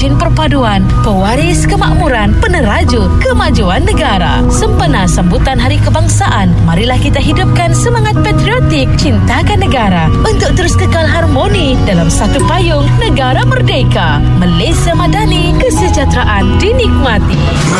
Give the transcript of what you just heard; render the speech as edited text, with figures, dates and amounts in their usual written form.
Enjin perpaduan, pewaris kemakmuran, peneraju kemajuan negara. Sempena sambutan Hari Kebangsaan, marilah kita hidupkan semangat patriotik, cintakan negara untuk terus kekal harmoni dalam satu payung negara merdeka. Malaysia Madani, kesejahteraan dinikmati.